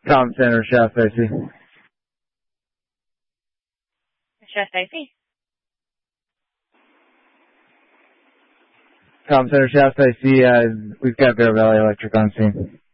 Tom Center, Shasta AC. Shasta AC. Tom Center, Shasta AC. We've got Bear Valley Electric on scene.